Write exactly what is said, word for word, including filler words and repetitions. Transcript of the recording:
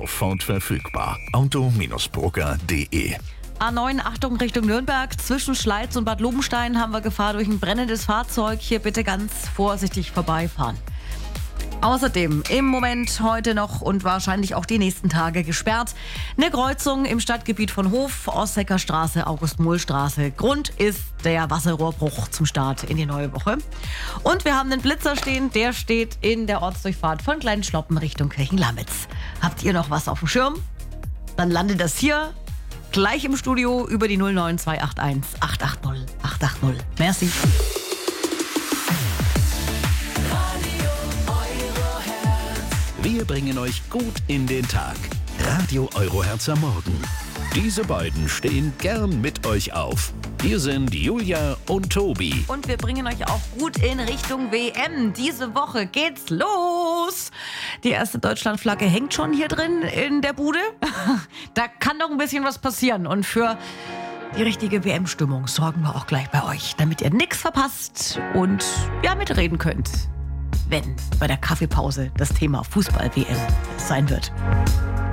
sofort verfügbar. auto Drucker punkt de. A neun, Achtung Richtung Nürnberg. Zwischen Schleiz und Bad Lobenstein haben wir Gefahr durch ein brennendes Fahrzeug. Hier bitte ganz vorsichtig vorbeifahren. Außerdem im Moment heute noch und wahrscheinlich auch die nächsten Tage gesperrt. Eine Kreuzung im Stadtgebiet von Hof, Ossecker Straße, August-Mohl-Straße. Grund ist der Wasserrohrbruch zum Start in die neue Woche. Und wir haben einen Blitzer stehen, der steht in der Ortsdurchfahrt von Kleinschloppen Richtung Kirchenlamitz. Habt ihr noch was auf dem Schirm? Dann landet das hier gleich im Studio über die null neun zwei acht eins acht acht null acht acht null. Merci. Wir bringen euch gut in den Tag. Radio Eurohertz am Morgen. Diese beiden stehen gern mit euch auf. Hier sind Julia und Tobi. Und wir bringen euch auch gut in Richtung W M. Diese Woche geht's los. Die erste Deutschlandflagge hängt schon hier drin in der Bude. Da kann doch ein bisschen was passieren. Und für die richtige W M-Stimmung sorgen wir auch gleich bei euch, damit ihr nichts verpasst und ja, mitreden könnt, wenn bei der Kaffeepause das Thema Fußball-W M sein wird.